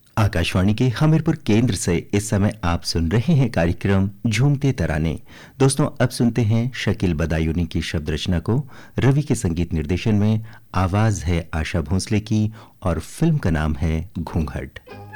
आकाशवाणी के हमीरपुर केंद्र से इस समय आप सुन रहे हैं कार्यक्रम झूमते तराने। दोस्तों, अब सुनते हैं शकील बदायूनी की शब्द रचना को रवि के संगीत निर्देशन में। आवाज है आशा भोंसले की और फिल्म का नाम है घूंघट।